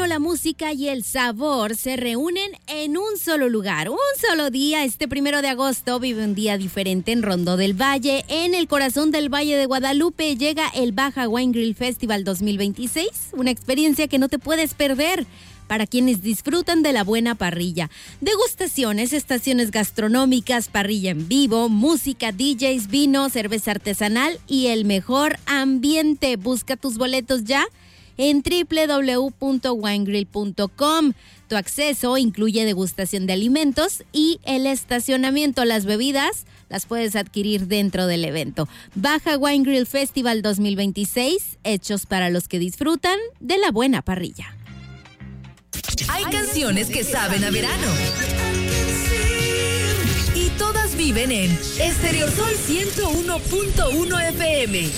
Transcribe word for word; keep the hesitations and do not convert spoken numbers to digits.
la música y el sabor se reúnen en un solo lugar, un solo día. Este primero de agosto vive un día diferente en Rondó del Valle. En el corazón del Valle de Guadalupe llega el Baja Wine Grill Festival dos mil veintiséis, una experiencia que no te puedes perder para quienes disfrutan de la buena parrilla. Degustaciones, estaciones gastronómicas, parrilla en vivo, música, D Js, vino, cerveza artesanal y el mejor ambiente. Busca tus boletos ya en doble u doble u doble u punto wine grill punto com. Tu acceso incluye degustación de alimentos y el estacionamiento. Las bebidas las puedes adquirir dentro del evento. Baja Wine Grill Festival dos mil veintiséis, hechos para los que disfrutan de la buena parrilla. Hay canciones que saben a verano y todas viven en Estereosol ciento uno punto uno F M.